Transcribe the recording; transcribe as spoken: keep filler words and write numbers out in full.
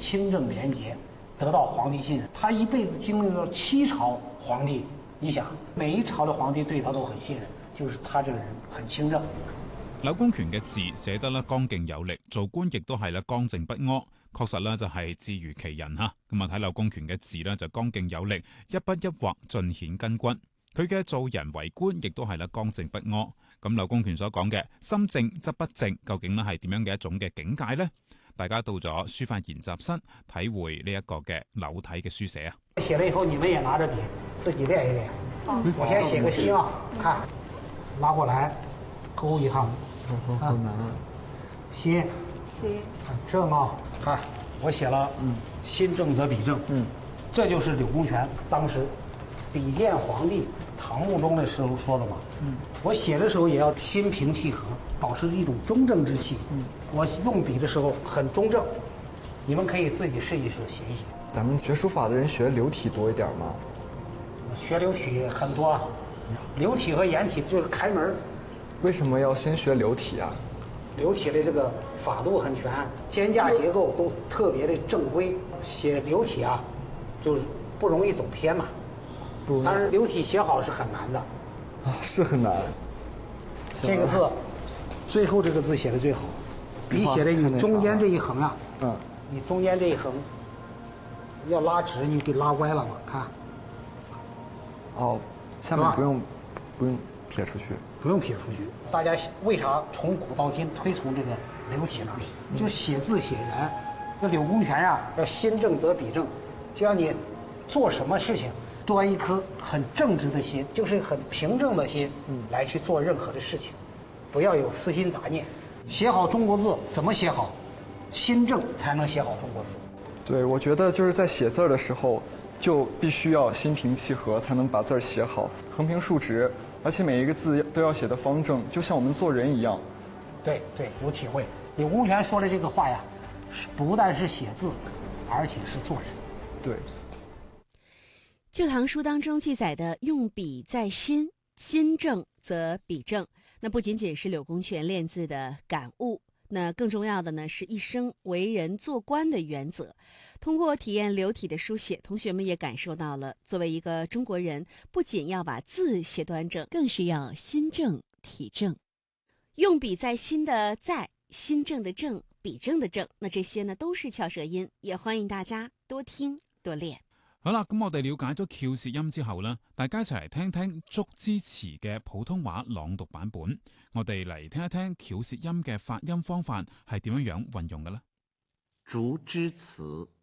清正廉洁，得到皇帝信任。他一辈子经历了七朝皇帝，你想每一朝的皇帝對他都很信任，就是他這個人很清正。 柳公權嘅字寫得咧剛勁有力，做官亦都係咧剛正不阿，確實咧就係字如其人嚇。咁啊睇柳公權嘅字咧就剛勁有力，一筆一畫盡顯根骨。佢嘅做人為官亦都係咧剛正不阿。咁柳公權所講嘅心正則不正，究竟咧係點樣嘅一種嘅境界呢？大家到咗書法研習室體會呢一個嘅柳體嘅書寫啊！ 寫了以後，你們也拿着筆自己練一練。嗯、我先寫個心啊，看，拉過來，勾一趟。好好難啊！心心正啊，看我寫了，嗯，心正則筆正，嗯，這就是柳公權當時比見皇帝唐穆宗的時候說的嘛，嗯，我寫的時候也要心平氣和，保持一種中正之氣，嗯，我用筆的時候很中正，你們可以自己試一試寫一寫。 咱們學書法的人學柳體多一點嗎？ 學柳體很多啊，柳體和顏體就是開門。 為什麼要先學柳體啊？ 柳體的這個法度很全，肩架結構都特別的正規。寫柳體啊，就是不容易走偏嘛。不，但是柳體寫好是很難的。 啊，是很難。 這個字，最後這個字寫的最好。筆寫的你中間這一橫啊，嗯，你中間這一橫要拉直，你給拉歪了嘛？看。 哦，下面不用不用撇出去。 不用撇出去。大家為啥從古到今推崇這個柳體呢？就寫字寫圓。那柳公權呀，要心正則筆正，就讓你做什麼事情，端一顆很正直的心，就是很平正的心，嗯，來去做任何的事情，不要有私心雜念。寫好中國字怎麼寫好？心正才能寫好中國字。 對，我覺得就是在寫字的時候，就必須要心平氣和，才能把字寫好，橫平豎直。而且每一個字都要寫得方正，就像我們做人一樣。 對對，有體會。柳公權說的這個話呀，不但是寫字，而且是做人。 對。 《舊唐書》當中記載的"用筆在心，心正則筆正"，那不僅僅是柳公權練字的感悟，那更重要的呢是一生為人做官的原則。通過體驗柳體的書寫，同學們也感受到了作為一個中國人，不僅要把字寫端正，更是要心正體正。用筆在心的在，心正的正，筆正的正，那這些呢都是翹舌音，也歡迎大家多聽多練。 好啦，咁我哋了解咗翹舌音之後呢，大家一齊嚟聽聽竹枝詞嘅普通話朗讀版本。我哋嚟聽一聽翹舌音嘅發音方法係點樣樣運用嘅呢？ 竹枝詞。